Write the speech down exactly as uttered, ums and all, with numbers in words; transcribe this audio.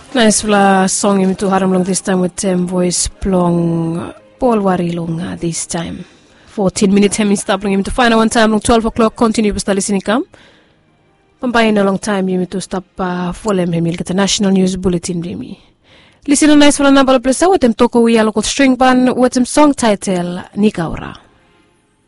Nice fla song him to haram long this time with them voice plong Paul Warilong uh, this time. fourteen minutes him stop long him to final one time long twelve o'clock continue basta listening come. Pambayin na long time him to stop uh, folem him ilka national news bulletin dimi. Listen on nice fla number of place with them toko we local string band with them song title Nikaura.